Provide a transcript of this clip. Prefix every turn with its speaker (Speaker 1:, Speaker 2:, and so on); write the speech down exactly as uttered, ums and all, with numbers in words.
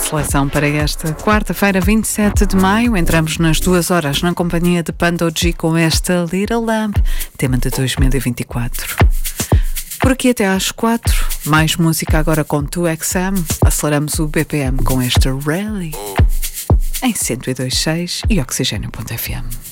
Speaker 1: seleção para esta quarta-feira, vinte e sete de maio. Entramos nas duas horas na companhia de Panda G com esta Little Lamp, tema de dois mil e vinte e quatro. Por aqui até às quatro, mais música agora com dois X M. Aceleramos o B P M com este Rally em cento e dois ponto seis e Oxigênio ponto F M.